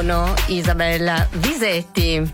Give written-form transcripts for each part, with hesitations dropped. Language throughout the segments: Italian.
sono Isabella Visetti.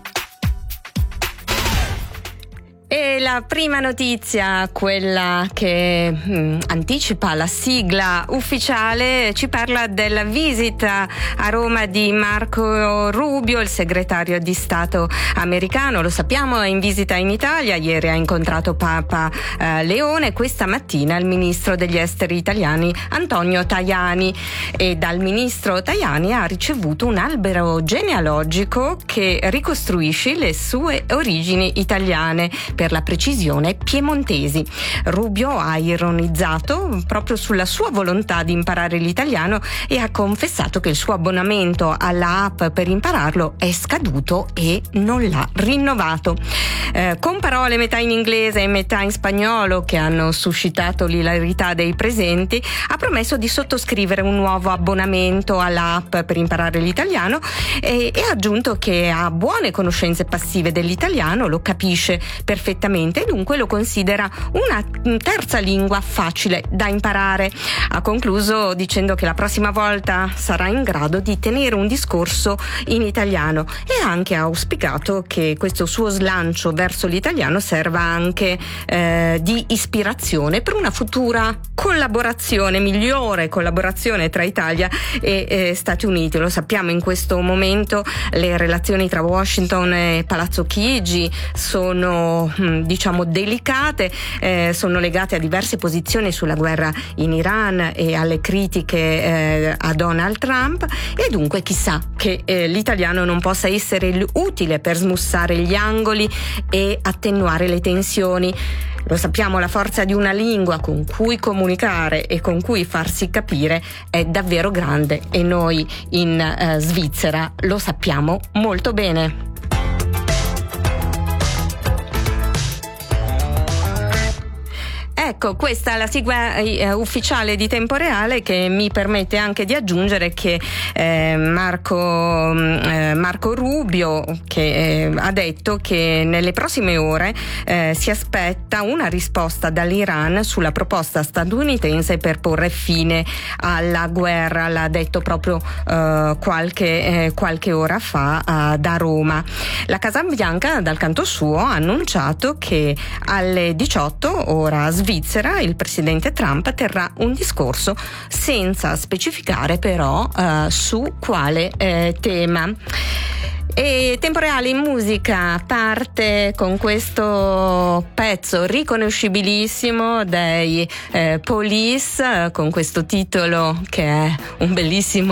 E la prima notizia, quella che anticipa la sigla ufficiale, ci parla della visita a Roma di Marco Rubio, il segretario di Stato americano. Lo sappiamo, è in visita in Italia, ieri ha incontrato Papa Leone, questa mattina il ministro degli esteri italiani Antonio Tajani, e dal ministro Tajani ha ricevuto un albero genealogico che ricostruisce le sue origini italiane, per la precisione piemontesi. Rubio ha ironizzato proprio sulla sua volontà di imparare l'italiano e ha confessato che il suo abbonamento alla app per impararlo è scaduto e non l'ha rinnovato. Con parole metà in inglese e metà in spagnolo che hanno suscitato l'ilarità dei presenti, ha promesso di sottoscrivere un nuovo abbonamento alla app per imparare l'italiano e ha aggiunto che ha buone conoscenze passive dell'italiano, lo capisce perfettamente e dunque lo considera una terza lingua facile da imparare. Ha concluso dicendo che la prossima volta sarà in grado di tenere un discorso in italiano e ha anche auspicato che questo suo slancio verso l'italiano serva anche di ispirazione per una futura migliore collaborazione tra Italia e Stati Uniti. Lo sappiamo, in questo momento le relazioni tra Washington e Palazzo Chigi sono delicate, sono legate a diverse posizioni sulla guerra in Iran e alle critiche a Donald Trump, e dunque chissà che l'italiano non possa essere utile per smussare gli angoli e attenuare le tensioni. Lo sappiamo, la forza di una lingua con cui comunicare e con cui farsi capire è davvero grande e noi in Svizzera lo sappiamo molto bene. Ecco, questa è la sigla ufficiale di Tempo Reale, che mi permette anche di aggiungere che Marco Rubio che ha detto che nelle prossime ore si aspetta una risposta dall'Iran sulla proposta statunitense per porre fine alla guerra. L'ha detto proprio qualche ora fa da Roma. La Casa Bianca dal canto suo ha annunciato che alle 18 ora Svizzera il presidente Trump terrà un discorso senza specificare però su quale tema. E Tempo Reale in musica parte con questo pezzo riconoscibilissimo dei Police, con questo titolo che è un bellissimo